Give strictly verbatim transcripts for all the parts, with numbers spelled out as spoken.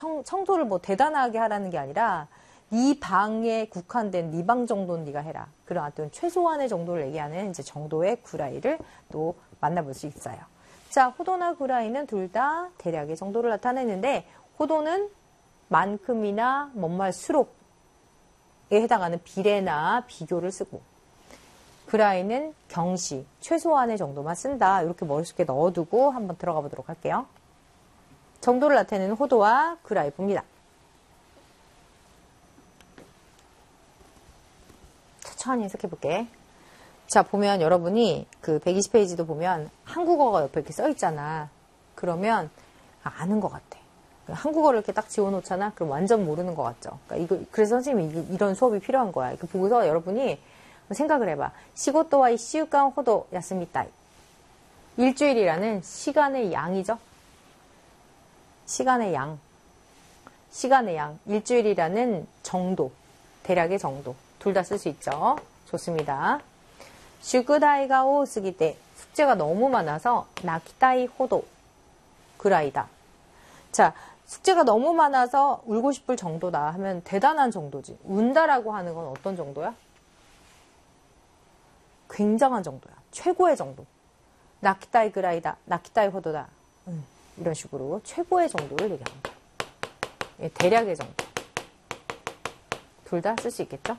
청, 청소를 뭐 대단하게 하라는 게 아니라 네 방에 국한된 네 방 정도는 네가 해라. 그런 어떤 최소한의 정도를 얘기하는 이제 정도의 구라이를 또 만나볼 수 있어요. 자, 호도나 구라이는 둘 다 대략의 정도를 나타내는데 호도는 만큼이나 뭔말 수록에 해당하는 비례나 비교를 쓰고 구라이는 경시, 최소한의 정도만 쓴다. 이렇게 머릿속에 넣어두고 한번 들어가 보도록 할게요. 정도를 나타내는 호도와 구라이 봅니다. 천천히 해석해 볼게. 자, 보면 여러분이 그 백이십 페이지도 보면 한국어가 옆에 이렇게 써 있잖아. 그러면 아는 것 같아. 한국어를 이렇게 딱 지워놓잖아. 그럼 완전 모르는 것 같죠. 그러니까 이거, 그래서 선생님이 이런 수업이 필요한 거야. 이렇게 보고서 여러분이 생각을 해봐. 시고토와 이시우간 호도 야스미타이. 일주일이라는 시간의 양이죠. 시간의 양. 시간의 양. 일주일이라는 정도. 대략의 정도. 둘 다 쓸 수 있죠. 좋습니다. 슈구다이가 오스기때 숙제가 너무 많아서 나키타이 호도 그라이다. 자, 숙제가 너무 많아서 울고 싶을 정도다 하면 대단한 정도지. 운다라고 하는 건 어떤 정도야? 굉장한 정도야. 최고의 정도. 나키타이 그라이다. 나키타이 호도다. 음, 이런 식으로 최고의 정도를 얘기합니다. 예, 대략의 정도. 둘 다 쓸 수 있겠죠?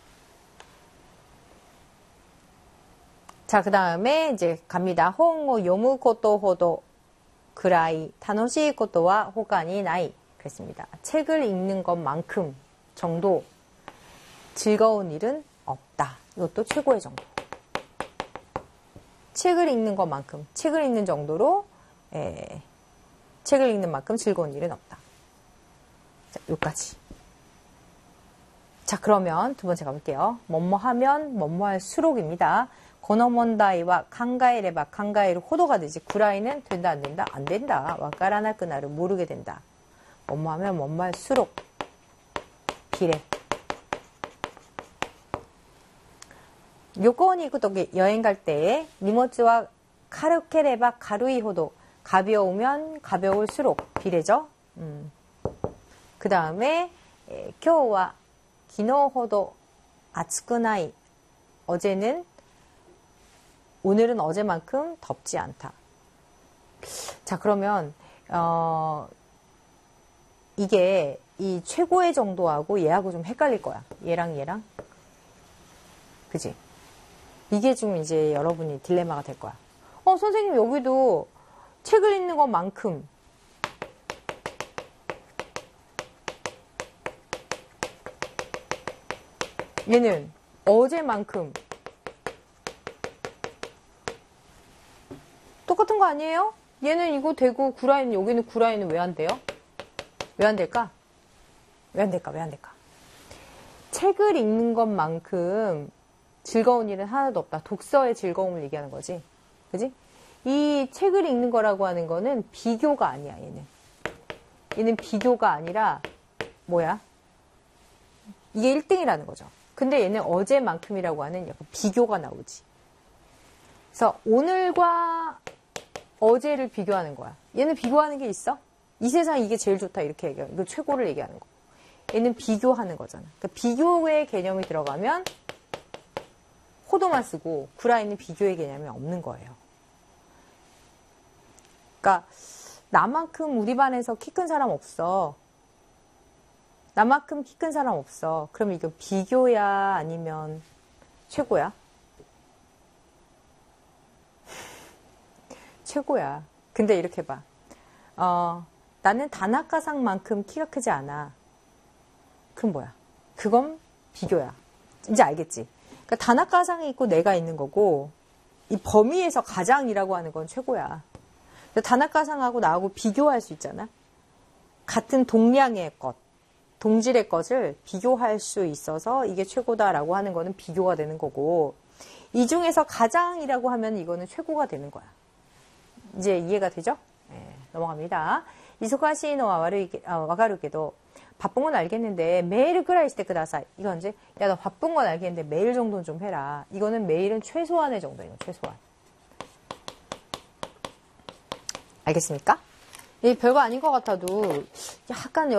자, 그 다음에 이제 갑니다. 홍오 요무 코토 호도 그라이 타노시 코토와 호가니 나이. 그랬습니다. 책을 읽는 것만큼 정도 즐거운 일은 없다. 이것도 최고의 정도. 책을 읽는 것만큼, 책을 읽는 정도로 에, 책을 읽는 만큼 즐거운 일은 없다. 자, 여기까지. 자, 그러면 두 번째 가볼게요. 뭐뭐 하면 뭐뭐 할수록입니다. 고노몬다이와 칸가에레바 칸가에르 호도가 되지. 구라이는 된다 안 된다? 안 된다. 와까라나 끄나를 모르게 된다. 뭐뭐 하면 뭐뭐 할수록 비례. 요코니行くとき 여행 갈 때 니모츠와 카르케레바 가루이 호도. 가벼우면 가벼울수록 비례죠. 음. 그 다음에 교와 기노 호도 아츠쿠나이. 어제는 오늘은 어제만큼 덥지 않다. 자, 그러면 어, 이게 이 최고의 정도하고 얘하고 좀 헷갈릴 거야. 얘랑 얘랑. 그지? 이게 좀 이제 여러분이 딜레마가 될 거야. 어, 선생님 여기도 책을 읽는 것만큼 얘는 어제만큼 똑같은 거 아니에요? 얘는 이거 되고 구라이는 여기는 구라이는 왜 안 돼요? 왜 안 될까? 왜 안 될까? 왜 안 될까? 책을 읽는 것만큼 즐거운 일은 하나도 없다. 독서의 즐거움을 얘기하는 거지. 그지? 이 책을 읽는 거라고 하는 거는 비교가 아니야, 얘는. 얘는 비교가 아니라 뭐야? 이게 일 등이라는 거죠. 근데 얘는 어제만큼이라고 하는 약간 비교가 나오지. 그래서 오늘과 어제를 비교하는 거야. 얘는 비교하는 게 있어? 이 세상 이게 제일 좋다 이렇게 얘기해. 이거 최고를 얘기하는 거. 얘는 비교하는 거잖아. 그러니까 비교의 개념이 들어가면 호도만 쓰고 구라이는 비교의 개념이 없는 거예요. 그러니까 나만큼 우리 반에서 키 큰 사람 없어. 나만큼 키 큰 사람 없어. 그럼 이거 비교야 아니면 최고야? 최고야. 근데 이렇게 봐. 어, 나는 다나카상만큼 키가 크지 않아. 그럼 뭐야? 그건 비교야. 이제 알겠지? 그러니까 다나카상이 있고 내가 있는 거고 이 범위에서 가장이라고 하는 건 최고야. 다나카상하고 나하고 비교할 수 있잖아. 같은 동량의 것, 동질의 것을 비교할 수 있어서 이게 최고다라고 하는 거는 비교가 되는 거고 이 중에서 가장이라고 하면 이거는 최고가 되는 거야. 이제 이해가 되죠? 네, 넘어갑니다. 이소카시노와 와가루게도 바쁜 건 알겠는데 매일 그라이 시테 쿠다사이. 이건 이제 야 너 바쁜 건 알겠는데 매일 정도는 좀 해라. 이거는 매일은 최소한의 정도예요. 최소한. 알겠습니까? 이 별거 아닌 것 같아도 약간